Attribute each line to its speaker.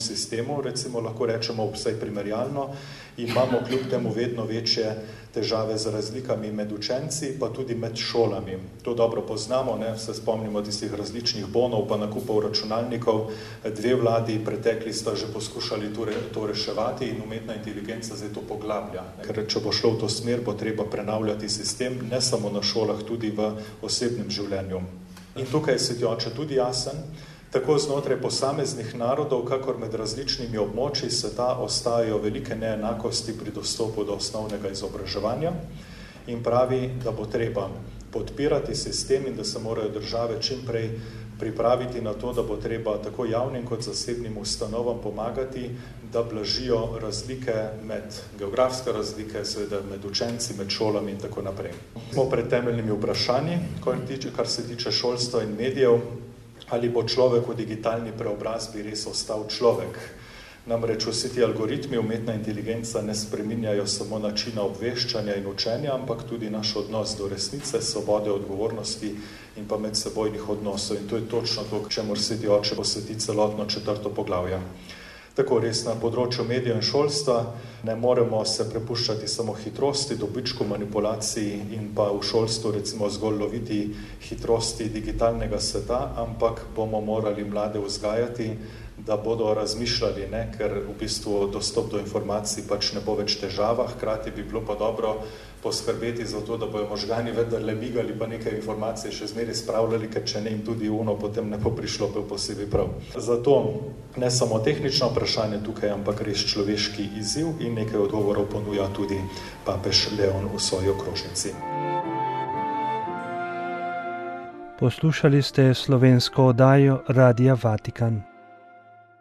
Speaker 1: sistemu, recimo lahko rečemo vsaj primerjalno, imamo kljub temu vedno večje težave z razlikami med učenci, pa tudi med šolami. To dobro poznamo, se spomnimo tistih različnih bonov, pa nakupov računalnikov. Dve vladi pretekli sta že poskušali to reševati in umetna inteligenca zdaj to poglablja. Ker če bo šlo v to smer, bo treba prenavljati sistem, ne samo na šolah, tudi v osebnem življenju. In tukaj je Sveti oče tudi jasen, tako znotraj posameznih narodov, kakor med različnimi območji sveta ostajajo velike neenakosti pri dostopu do osnovnega izobraževanja in pravi, da bo treba podpirati sistem in da se morajo države čim prej pripraviti na to, da bo treba tako javnim kot zasebnim ustanovam pomagati, da blažijo razlike geografske razlike, seveda med učenci, med šolami in tako naprej. Smo pred temeljnimi vprašanji, kar se tiče šolstva in medijev, ali bo človek v digitalni preobrazbi res ostal človek. Namreč vsi ti algoritmi, umetna inteligenca ne spreminjajo samo načina obveščanja in učenja, ampak tudi naš odnos do resnice, svobode, odgovornosti in pa medsebojnih odnosov. In to je točno to, k čemur Sveti oče posveti celotno 4. poglavje. Tako res na področju medijev in šolstva ne moremo se prepuščati samo hitrosti, dobičku, manipulaciji in pa v šolstvu recimo zgolj loviti hitrosti digitalnega sveta, ampak bomo morali mlade vzgajati, da bodo razmišljali, ker v bistvu dostop do informacij pač ne bo več težava, hkrati bi bilo pa dobro poskrbeti za to, da bojo možgani vendarle migali pa nekaj informacij še zmeraj spravljali, ker če ne jim tudi potem ne bo prišlo posebej prav. Zato ne samo tehnično vprašanje tukaj, ampak res človeški izziv in nekaj odgovorov ponuja tudi papež Leon v svoji okrožnici.
Speaker 2: Poslušali ste slovensko oddajo Radia Vatikan.